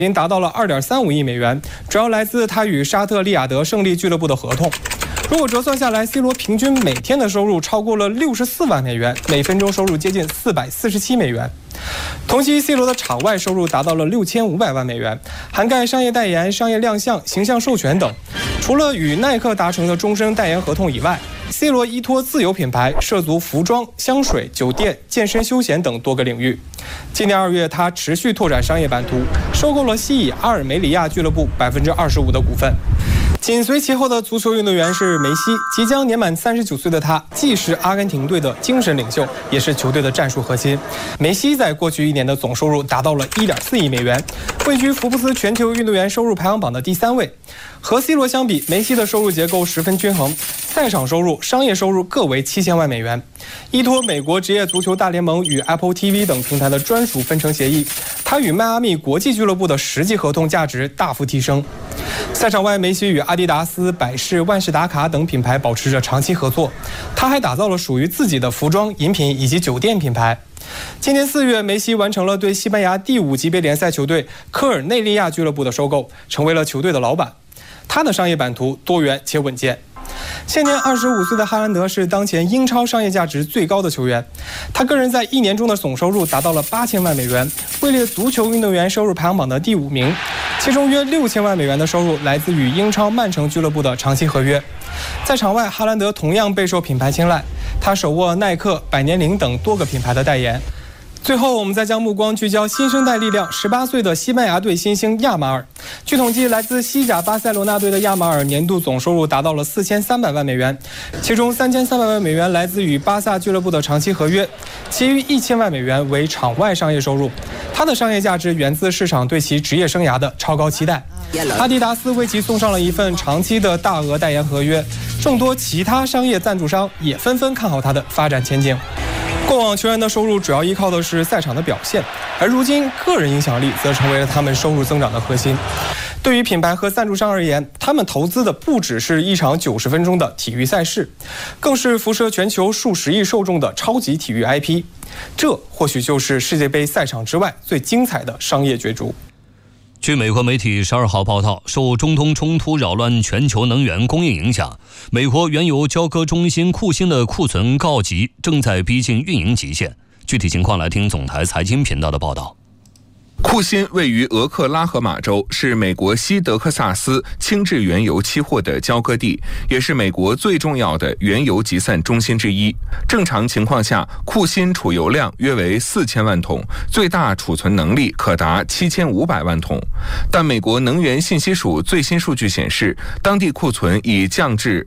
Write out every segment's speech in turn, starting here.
已经达到了2.35亿美元，主要来自他与沙特利雅得胜利俱乐部的合同。如果折算下来 ，C 罗平均每天的收入超过了64万美元，每分钟收入接近447美元。同期 ，C 罗的场外收入达到了6500万美元，涵盖商业代言、商业亮相、形象授权等。除了与耐克达成的终身代言合同以外，C 罗依托自有品牌涉足服装、香水、酒店、健身休闲等多个领域。今年2月，他持续拓展商业版图，收购了西乙阿尔梅里亚俱乐部25%的股份。紧随其后的足球运动员是梅西，即将年满39岁的他，既是阿根廷队的精神领袖，也是球队的战术核心。梅西在过去1年的总收入达到了1.4亿美元，位居福布斯全球运动员收入排行榜的第3位。和 C 罗相比，梅西的收入结构十分均衡，赛场收入、商业收入各为7000万美元。依托美国职业足球大联盟与 Apple TV 等平台的专属分成协议，他与迈阿密国际俱乐部的实际合同价值大幅提升。赛场外，梅西与阿迪达斯、百事、万事达卡等品牌保持着长期合作，他还打造了属于自己的服装、饮品以及酒店品牌。今年4月，梅西完成了对西班牙第5级别联赛球队科尔内利亚俱乐部的收购，成为了球队的老板。他的商业版图多元且稳健。现年25岁的哈兰德是当前英超商业价值最高的球员，他个人在1年中的总收入达到了8000万美元，位列足球运动员收入排行榜的第5名，其中约6000万美元的收入来自于英超曼城俱乐部的长期合约。在场外，哈兰德同样备受品牌青睐，他手握耐克、百年灵等多个品牌的代言。最后，我们再将目光聚焦新生代力量18岁的西班牙队新星亚马尔。据统计，来自西甲巴塞罗那队的亚马尔年度总收入达到了4300万美元，其中3300万美元来自与巴萨俱乐部的长期合约，其余1000万美元为场外商业收入。他的商业价值源自市场对其职业生涯的超高期待。阿迪达斯为其送上了一份长期的大额代言合约，众多其他商业赞助商也纷纷看好他的发展前景。过往球员的收入主要依靠的是赛场的表现，而如今个人影响力则成为了他们收入增长的核心。对于品牌和赞助商而言，他们投资的不只是一场90分钟的体育赛事，更是辐射全球数十亿受众的超级体育 IP。这或许就是世界杯赛场之外最精彩的商业角逐。 据美国媒体12号报道，受中东冲突扰乱全球能源供应影响，美国原油交割中心库欣的库存告急，正在逼近运营极限。具体情况来听总台财经频道的报道。 库欣位于俄克拉荷马州，是美国西德克萨斯轻质原油期货的交割地，也是美国最重要的原油集散中心之一。正常情况下，库欣储油量约为4000万桶，最大储存能力可达7500万桶。但美国能源信息署最新数据显示，当地库存已降至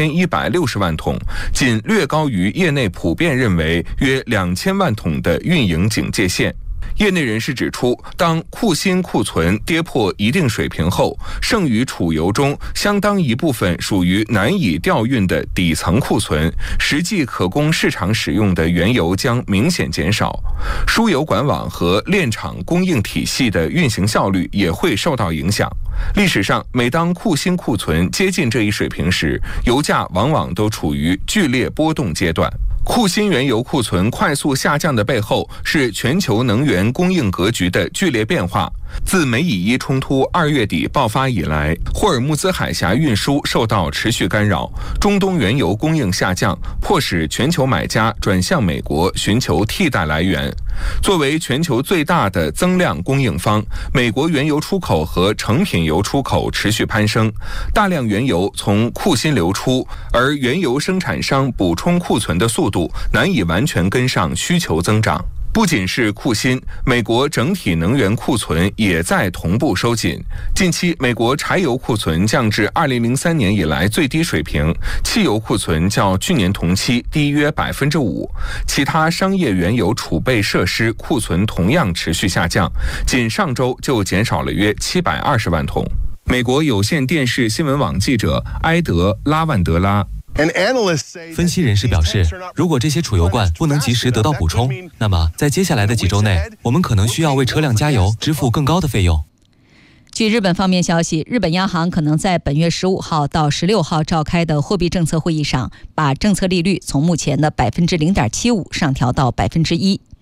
2160万桶，仅略高于业内普遍认为约2000万桶的运营警戒线。业内人士指出，当库欣库存跌破一定水平后，剩余储油中相当一部分属于难以调运的底层库存，实际可供市场使用的原油将明显减少。输油管网和炼厂供应体系的运行效率也会受到影响。历史上，每当库欣库存接近这一水平时，油价往往都处于剧烈波动阶段。库欣原油库存快速下降的背后，是全球能源供应格局的剧烈变化。自美以伊冲突2月底爆发以来，霍尔木兹海峡运输受到持续干扰，中东原油供应下降，迫使全球买家转向美国寻求替代来源。作为全球最大的增量供应方，美国原油出口和成品油出口持续攀升，大量原油从库欣流出，而原油生产商补充库存的速度难以完全跟上需求增长。不仅是库欣，美国整体能源库存也在同步收紧。近期，美国柴油库存降至2003年以来最低水平，汽油库存较去年同期低约5%。其他商业原油储备设施库存同样持续下降，仅上周就减少了约720万桶。美国有线电视新闻网记者埃德·拉万德拉。 分析人士表示，如果这些储油罐不能及时得到补充，那么在接下来的几周内，我们可能需要为车辆加油支付更高的费用。 据日本方面消息，日本央行可能在本月15号到16号召开的货币政策会议上，把政策利率从目前的0.75%上调到1%。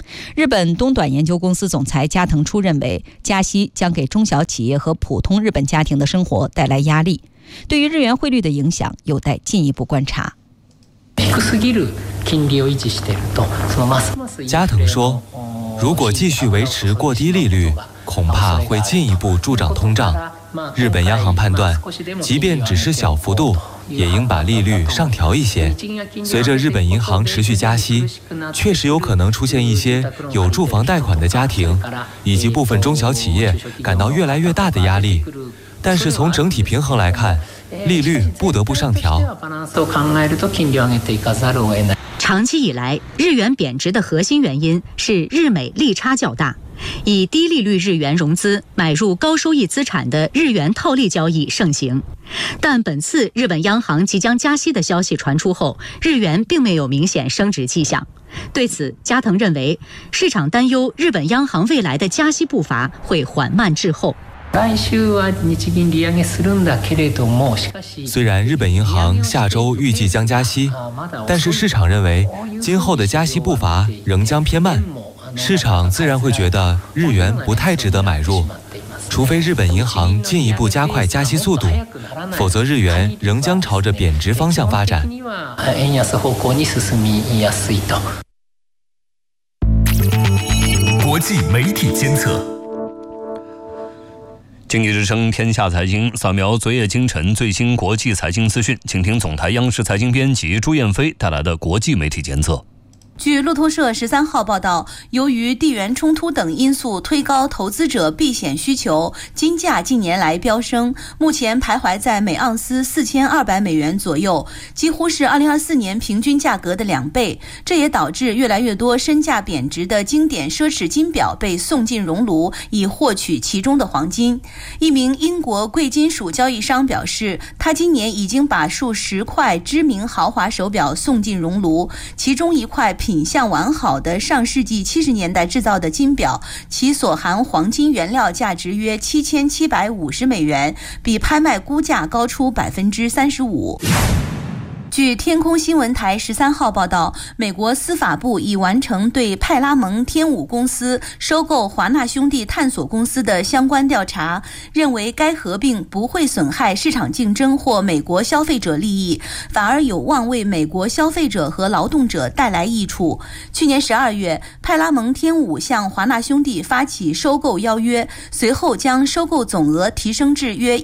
日本东短研究公司总裁加藤初认为，加息将给中小企业和普通日本家庭的生活带来压力，对于日元汇率的影响有待进一步观察。 加藤说，如果继续维持过低利率，恐怕会进一步助长通胀。日本央行判断，即便只是小幅度，也应把利率上调一些。随着日本银行持续加息，确实有可能出现一些有住房贷款的家庭以及部分中小企业感到越来越大的压力。但是从整体平衡来看，利率不得不上调。 长期以来，日元贬值的核心原因是日美利差较大。以低利率日元融资买入高收益资产的日元套利交易盛行，但本次日本央行即将加息的消息传出后，日元并没有明显升值迹象。对此，加藤认为，市场担忧日本央行未来的加息步伐会缓慢滞后。 虽然日本银行下周预计将加息，但是市场认为今后的加息步伐仍将偏慢。市场自然会觉得日元不太值得买入，除非日本银行进一步加快加息速度，否则日元仍将朝着贬值方向发展。 国际媒体监测。 经济之声天下财经扫描昨夜今晨最新国际财经资讯，请听总台央视财经编辑朱燕飞带来的国际媒体监测。 据路透社13号报道，由于地缘冲突等因素推高投资者避险需求，金价近年来飙升，目前徘徊在每盎司4200美元左右，几乎是2024年平均价格的2倍。这也导致越来越多身价贬值的经典奢侈金表被送进熔炉，以获取其中的黄金。一名英国贵金属交易商表示，他今年已经把数十块知名豪华手表送进熔炉，其中一块品相完好的上世纪70年代制造的金表，其所含黄金原料价值约7750美元，比拍卖估价高出35%。据天空新闻台13号报道，美国司法部已完成对派拉蒙天舞公司收购华纳兄弟探索公司的相关调查，认为该合并不会损害市场竞争或美国消费者利益，反而有望为美国消费者和劳动者带来益处。去年12月，派拉蒙天舞向华纳兄弟发起收购邀约，随后将收购总额提升至约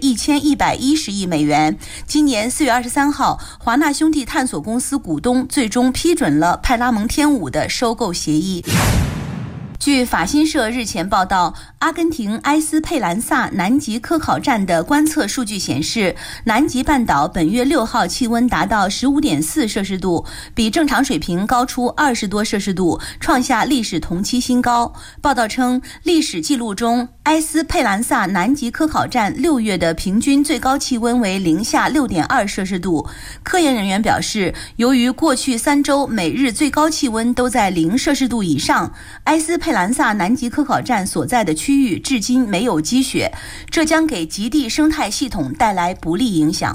1110亿美元。今年4月23号，华纳兄弟探索公司股东最终批准了派拉蒙天舞的收购协议。据法新社日前报道，阿根廷埃斯佩兰萨南极科考站的观测数据显示，南极半岛本月6号气温达到15.4摄氏度，比正常水平高出20多摄氏度，创下历史同期新高。报道称，历史记录中，埃斯佩兰萨南极科考站6月的平均最高气温为零下6.2摄氏度。科研人员表示，由于过去3周每日最高气温都在0摄氏度以上，埃斯佩兰萨南极科考站所在的区域至今没有积雪，这将给极地生态系统带来不利影响。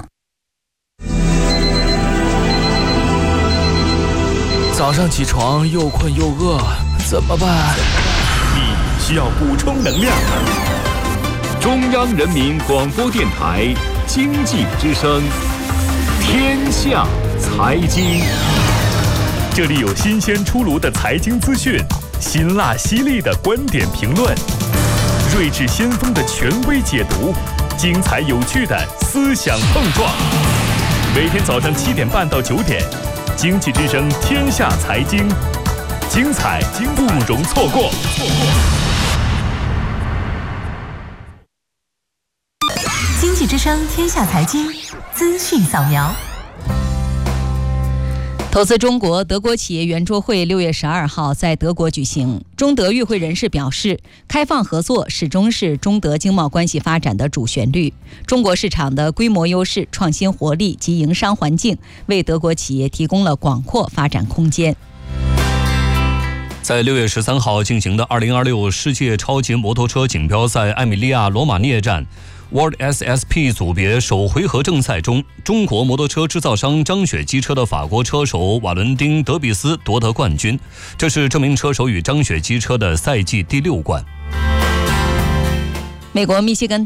早上起床又困又饿，怎么办？ 你需要补充能量。中央人民广播电台经济之声，天下财经，这里有新鲜出炉的财经资讯，辛辣犀利的观点评论，睿智先锋的权威解读，精彩有趣的思想碰撞。每天早上7点半到9点，经济之声天下财经，精彩不容错过。 经济之声天下财经资讯扫描。 投资中国德国企业圆桌会6月12号在德国举行。中德与会人士表示，开放合作始终是中德经贸关系发展的主旋律。中国市场的规模优势、创新活力及营商环境，为德国企业提供了广阔发展空间。 在6月13号进行的2026世界超级摩托车锦标赛艾米利亚罗马涅站， World SSP 组别首回合正赛中，中国摩托车制造商张雪机车的法国车手瓦伦丁·德比斯夺得冠军，这是这名车手与张雪机车的赛季第6冠。 美国密歇根大